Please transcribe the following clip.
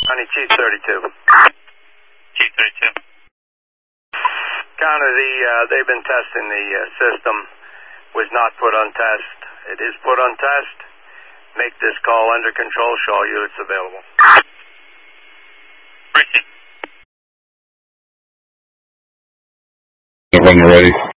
County Chief 32. Chief 32. Counter, they've been testing the system. Was not put on test. It is put on test. Make this call under control. Show all units available. Appreciate it. When you're ready.